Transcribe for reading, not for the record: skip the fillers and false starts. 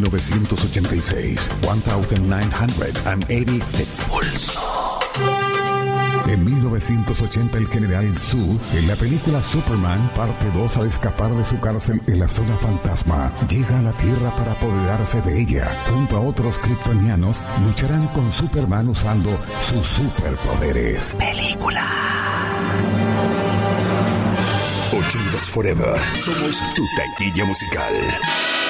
1986, 1986. Pulso. En 1980, el general Zhu, en la película Superman, parte 2, al escapar de su cárcel en la zona fantasma, llega a la Tierra para apoderarse de ella. Junto a otros kryptonianos, lucharán con Superman usando sus superpoderes. Película. 80s Forever. Somos tu taquilla musical.